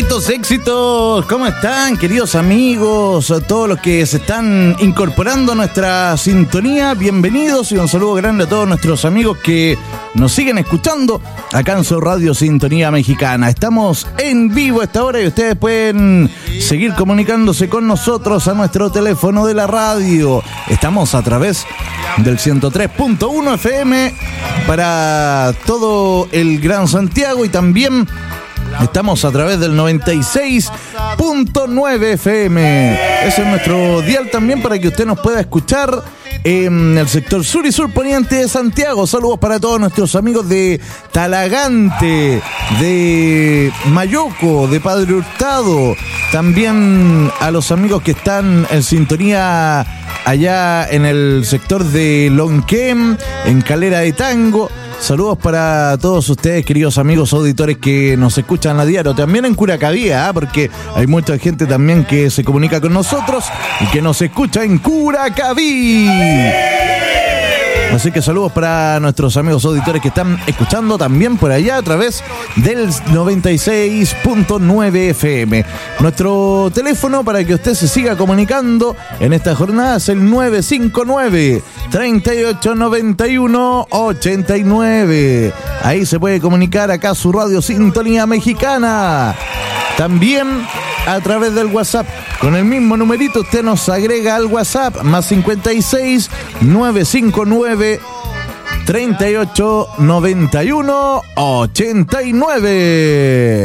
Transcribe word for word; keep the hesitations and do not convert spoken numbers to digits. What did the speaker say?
Éxitos, éxitos. ¿Cómo están, queridos amigos? Todos los que se están incorporando a nuestra sintonía, bienvenidos y un saludo grande a todos nuestros amigos que nos siguen escuchando acá en su radio Sintonía Mexicana. Estamos en vivo a esta hora y ustedes pueden seguir comunicándose con nosotros a nuestro teléfono de la radio. Estamos a través del ciento tres punto uno F M para todo el Gran Santiago y también estamos a través del noventa y seis punto nueve F M. Ese es nuestro dial también para que usted nos pueda escuchar en el sector sur y sur poniente de Santiago. Saludos para todos nuestros amigos de Talagante, de Mayoco, de Padre Hurtado. También a los amigos que están en sintonía allá en el sector de Lonquén, en Calera de Tango. Saludos para todos ustedes, queridos amigos auditores que nos escuchan a diario, también en Curacaví, ¿eh? Porque hay mucha gente también que se comunica con nosotros y que nos escucha en Curacaví. Así que saludos para nuestros amigos auditores que están escuchando también por allá a través del noventa y seis punto nueve F M. Nuestro teléfono para que usted se siga comunicando en esta jornada es el nueve cinco nueve, treinta y ocho, noventa y uno, ochenta y nueve. Ahí se puede comunicar acá a su radio Sintonía Mexicana. También a través del WhatsApp. Con el mismo numerito usted nos agrega al WhatsApp más cincuenta y seis, novecientos cincuenta y nueve, treinta y ocho, noventa y uno, ochenta y nueve.